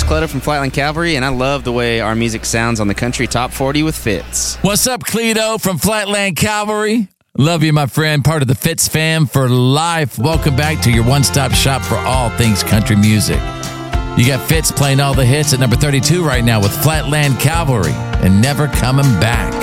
Cleto from Flatland Cavalry, and I love the way our music sounds on the Country Top 40 with Fitz. What's up, Cleto from Flatland Cavalry? Love you, my friend, part of the Fitz fam for life. Welcome back to your one-stop shop for all things country music. You got Fitz playing all the hits at number 32 right now with Flatland Cavalry and Never Coming Back.